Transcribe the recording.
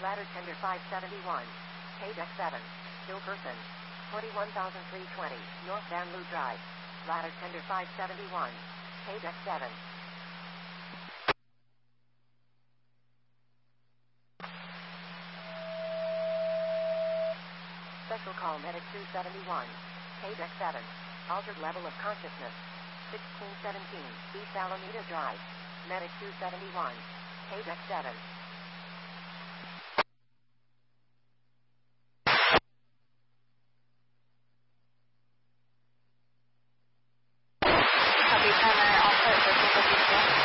Ladder tender 571. K-Deck 7. Still person. 21,320. North Van Loo Drive. Ladder tender 571. K-Deck 7. Special call medic 271. K-Deck 7. Altered level of consciousness. 1617 East Alameda Drive. Medic 271. K-Deck 7.